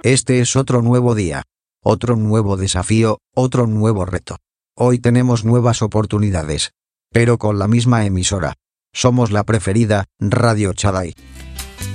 Este es otro nuevo día. Otro nuevo desafío, otro nuevo reto. Hoy tenemos nuevas oportunidades. Pero con la misma emisora. Somos la preferida, Radio Chadai.